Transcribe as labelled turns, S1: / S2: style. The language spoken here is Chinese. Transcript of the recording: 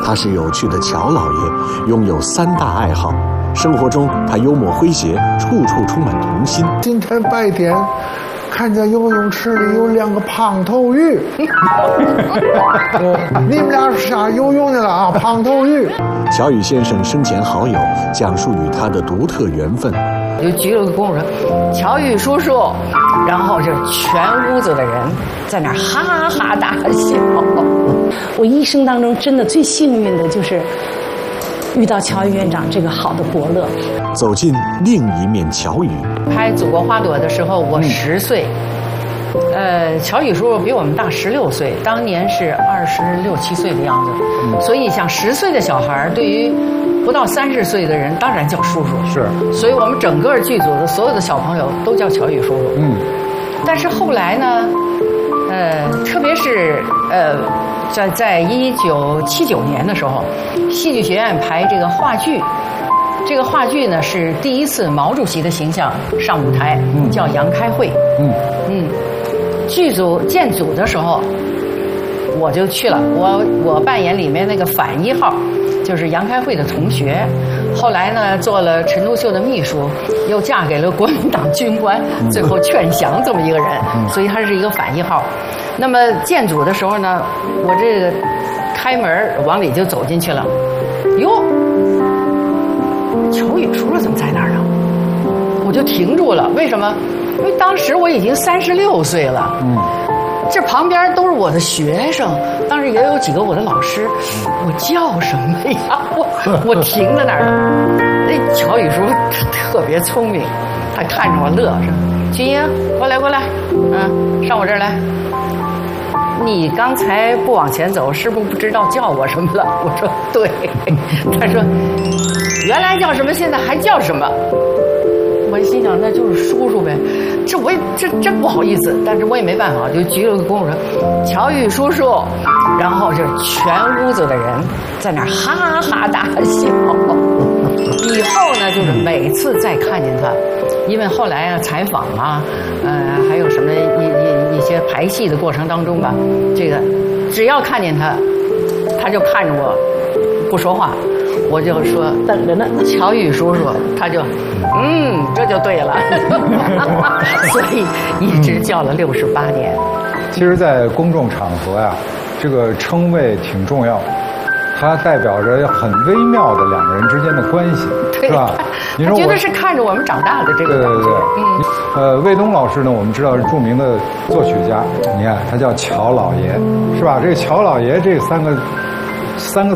S1: 他是有趣的乔老爷，拥有3大爱好。生活中，他幽默诙谐，处处充满童心。
S2: 今天白天，看见游泳池里有2个胖头鱼，你们俩是啥游泳去了啊？胖头鱼。
S1: 乔宇先生生前好友讲述与他的独特缘分。
S3: 就举了个跟我说：“乔宇叔叔。”然后这全屋子的人在那儿哈哈大笑。
S4: 我一生当中真的最幸运的就是遇到乔宇院长这个好的伯乐。
S1: 走进另一面乔宇。
S3: 拍《祖国花朵》的时候，我10岁。乔宇叔叔比我们大16岁，当年是26、27岁的样子。所以像10岁的小孩，对于不到30岁的人，当然叫叔叔。
S5: 是。所
S3: 以我们整个剧组的所有的小朋友都叫乔宇叔叔。但是后来呢，特别是在1979年的时候，戏剧学院排这个话剧。这个话剧呢是第一次毛主席的形象上舞台，叫杨开慧。剧组建组的时候，我就去了，我扮演里面那个反1号，就是杨开慧的同学。后来呢，做了陈独秀的秘书，又嫁给了国民党军官，最后劝降这么一个人，所以他是一个反1号。那么建组的时候呢，我这个开门往里就走进去了，哟。乔宇叔叔怎么在那儿呢？我就停住了。为什么？因为当时我已经36岁了。这旁边都是我的学生，当时也有几个我的老师。我叫什么呀？我停在那儿了。那乔宇叔特别聪明，他看着我乐着。君英，过来，上我这儿来。你刚才不往前走，是不是不知道叫我什么了？我说对。他说原来叫什么，现在还叫什么？我心想那就是叔叔呗。这我也真不好意思，但是我也没办法，就举了个跟我说乔宇叔叔，然后这全屋子的人在那儿哈哈大笑。以后呢，就是每次再看见他，因为后来啊采访啊，还有什么一些排戏的过程当中吧，这个只要看见他，他就看着我不说话，我就说等着呢，乔宇叔叔，他就这就对了。所以一直叫了68年。
S5: 其实，在公众场合呀，这个称谓挺重要。它代表着很微妙的2个人之间的关系，是吧？
S3: 你说我觉得是看着我们长大的这个。
S5: 对。魏东老师呢，我们知道是著名的作曲家，你看他叫乔老爷，是吧？这个乔老爷这三个